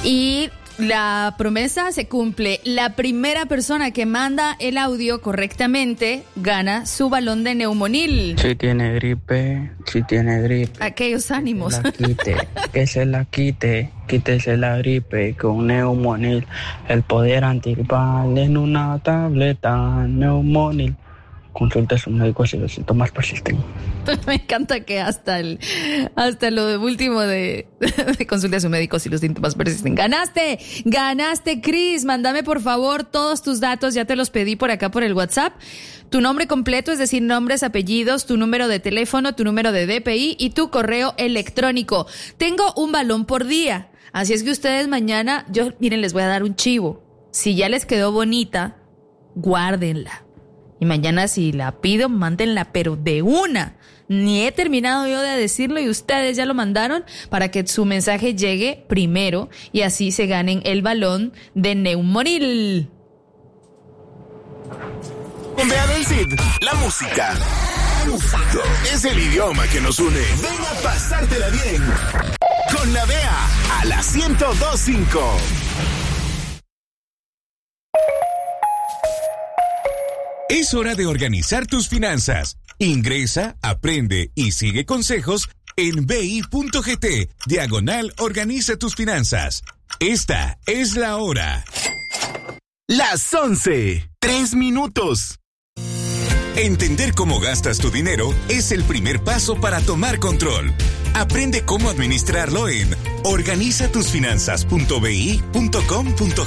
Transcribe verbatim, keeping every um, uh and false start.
Y la promesa se cumple. La primera persona que manda el audio correctamente gana su balón de Neumonil. Si tiene gripe, si tiene gripe. Aquellos ánimos. Que se la quite, que se la quite, quítese la gripe con Neumonil. El poder antigripal en una tableta Neumonil. Consulte a su médico si los síntomas persisten. Me encanta que hasta el hasta lo de último de, de consulte a su médico si los síntomas persisten. ¡Ganaste! ¡Ganaste, Cris! Mándame, por favor, todos tus datos. Ya te los pedí por acá por el WhatsApp. Tu nombre completo, es decir, nombres, apellidos, tu número de teléfono, tu número de D P I y tu correo electrónico. Tengo un balón por día. Así es que ustedes mañana, yo, miren, les voy a dar un chivo. Si ya les quedó bonita, guárdenla. Y mañana si la pido, mándenla, pero de una. Ni he terminado yo de decirlo y ustedes ya lo mandaron para que su mensaje llegue primero y así se ganen el balón de Neumonil. Vea del Cid, la música es el idioma que nos une. Ven a pasártela bien con la Bea a la ciento dos punto cinco. Es hora de organizar tus finanzas. Ingresa, aprende y sigue consejos en bi.gt, diagonal organiza tus finanzas. Esta es la hora. Las once, tres minutos. Entender cómo gastas tu dinero es el primer paso para tomar control. Aprende cómo administrarlo en organiza tus finanzas punto bi punto com punto